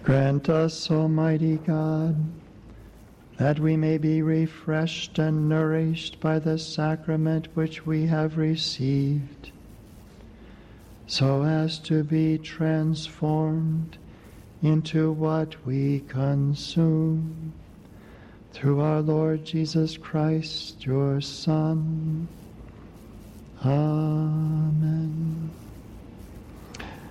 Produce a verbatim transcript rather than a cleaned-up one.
Grant us, Almighty God, that we may be refreshed and nourished by the sacrament which we have received, so as to be transformed into what we consume. Through our Lord Jesus Christ, your Son. Amen.